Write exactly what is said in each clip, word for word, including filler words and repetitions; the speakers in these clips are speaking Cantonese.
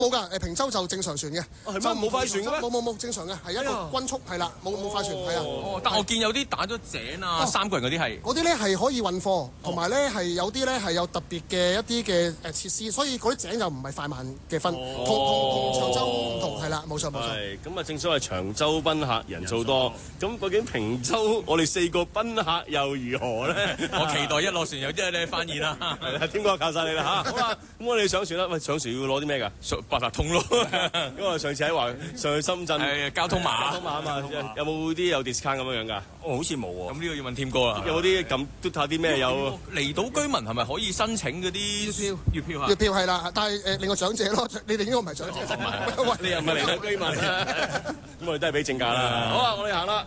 冇㗎，誒平洲就正常船嘅， 係咩？冇快船嘅咩？ 冇冇冇，正常嘅，係一個均速，係啦，冇冇快船，係啊。 哦，但我見有啲打咗井啊，三個人嗰啲係。 嗰啲咧係可以運貨，同埋咧係有啲咧係有特別嘅一啲嘅誒設施，所以嗰啲井就唔係快慢嘅分，同同同長洲唔同，係啦，冇錯冇錯。 係咁啊，正所謂長洲賓客人數多，咁究竟平洲我哋四個賓客又如何咧？ 我期待一落船有啲你翻現啦。 係啦，天哥靠晒你啦嚇。好啦，咁我哋上船啦。喂，上船要攞啲咩㗎？ 八達通咯。 因為我上次喺話上去深圳， 係交通碼， 交通碼啊嘛，有冇啲有 discount 咁樣樣㗎？ 哦，好似冇喎。咁呢個要問添哥啦。 有冇啲咁嘟下啲咩有？ 離島居民係咪可以申請嗰啲月票？ 月票啊？ 月票係啦，但係誒另外長者咯，你哋應該唔係長者。 喂，你又唔係離島居民啊？咁我哋都係俾正價啦。好啊，我哋行啦。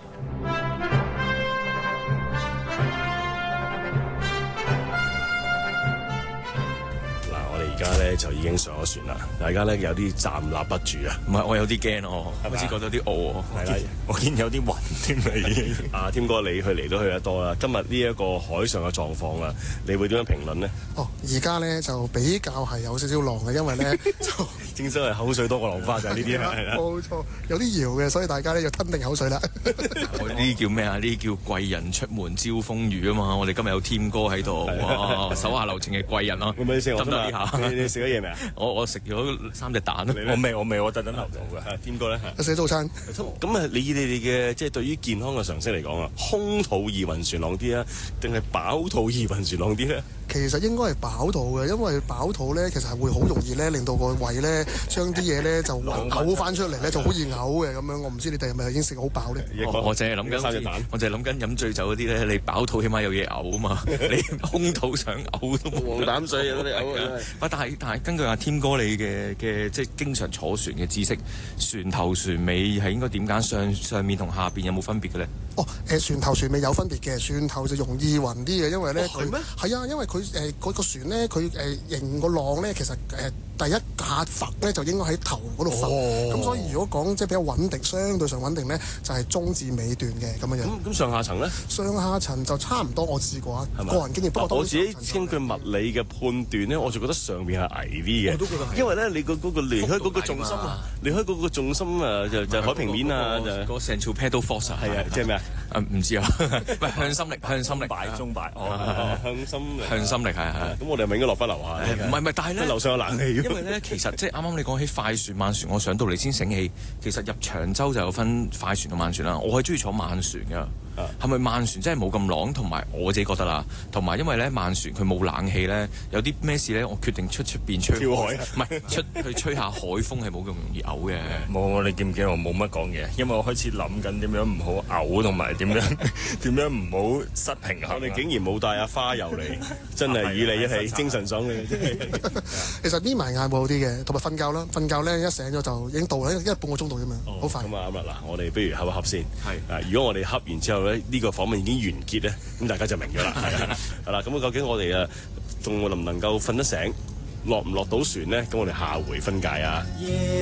而家咧就已經上咗船啦，大家咧有啲站立不住啊！ 唔係，我有啲驚哦，開始覺得有啲餓。 係啦，我見有啲暈添啦已經。啊，添哥，你去嚟都去得多啦。今日呢一個海上嘅狀況啊，你會點樣評論呢？ 哦，而家咧就比較係有少少浪嘅，因為咧就正所謂口水多過浪花就係呢啲係啦。 冇錯，有啲搖嘅，所以大家咧要吞定口水啦。 我呢啲叫咩啊？呢啲叫貴人出門招風雨啊嘛！我哋今日有添哥喺度，哇！手下留情嘅貴人啊！ 咁咪先，我得呢下。 你你食咗嘢未啊？ 我我食咗三隻蛋咯。 我未我未，我特登留到嘅。添哥咧， 食早餐。 咁啊，你你哋嘅即係對於健康嘅常識嚟講啊，空肚易暈船浪啲啊，定係飽肚易暈船浪啲咧？ 其實應該係飽肚嘅，因為飽肚咧，其實係會好容易咧，令到個胃咧將啲嘢咧就嘔翻出嚟咧，就好易嘔嘅咁樣。我唔知你哋係咪已經食好飽咧？ 我我淨係諗緊三隻蛋，我淨係諗緊飲醉酒嗰啲咧，你飽肚起碼有嘢嘔啊嘛，你空肚想嘔都冇。 黃膽水有得你嘔啊！ 但係但係根據阿添哥你嘅嘅即係經常坐船嘅知識，船頭船尾係應該點揀？上上面同下邊有冇分別嘅咧？ 哦，誒船頭船尾有分別嘅，船頭就容易暈啲嘅，因為咧佢係啊，因為佢誒嗰個船咧，佢誒迎個浪咧，其實誒、呃、第一下浮咧就應該喺頭嗰度浮，咁、哦、所以如果講即係比較穩定，相對上穩定咧，就係、是、中至尾段嘅咁樣樣。咁咁上下層咧？上下層就差唔多，我試過啊，個人經驗。不過我自己根據物理嘅判斷咧，我就覺得上邊係危啲嘅。我都覺得係。因為咧，你個嗰個離開嗰個重心啊，離開嗰個重心啊，就就海平面啊，就嗰成條 paddle force 啊， 係啊，即係咩啊？ 啊唔知啊，喂向心力，向心力， 擺中擺，哦，向心力， 向心力係係。 咁我哋係咪應該落翻樓下？ 唔係唔係，但係咧， 樓上有冷氣。 因為咧，其實即係啱啱你講起快船慢船，我上到嚟先醒起，其實入長洲就有分快船同慢船啦。我係中意坐慢船噶。係咪慢船真係冇咁浪？同埋我自己覺得啦，同埋因為咧慢船佢冇冷氣咧，有啲咩事咧，我決定出出邊吹跳海， 唔係出去吹下海風係冇咁容易嘔嘅。 冇，我你記唔記得我冇乜講嘢？因為我開始諗緊點樣唔好嘔，同埋點樣點樣唔好失平衡。 我哋竟然冇帶阿花油嚟，真係與你一起精神爽利。 其實眯埋眼會好啲嘅，同埋瞓覺啦，瞓覺咧一醒咗就已經到啦，因為半個鐘度啫嘛，好快。 咁啊啱啦，嗱，我哋不如合一合先。 係。 如果我哋合完之後咧，呢個訪問已經完結咧，咁大家就明咗啦。係啦，係啦，咁究竟我哋啊，仲能唔能夠瞓得醒，落唔落到船咧？咁我哋下回分解啊。Yeah.